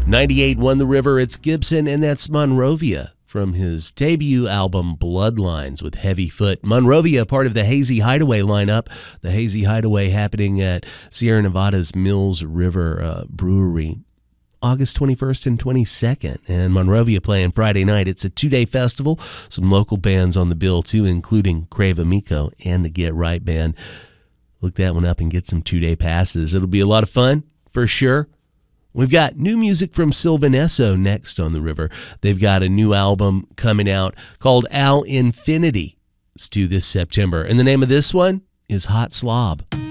98 won the river. It's Gibson, and that's Monrovia from his debut album Bloodlines with Heavy Foot. Monrovia, part of the Hazy Hideaway lineup. The Hazy Hideaway happening at Sierra Nevada's Mills River Brewery, August 21st and 22nd. And Monrovia playing Friday night. It's a 2-day festival. Some local bands on the bill, too, including Crave Amico and the Get Right Band. Look that one up and get some 2-day passes. It'll be a lot of fun, for sure. We've got new music from Sylvan Esso next on the river. They've got a new album coming out called Al Infinity. It's due this September. And the name of this one is Hot Slob.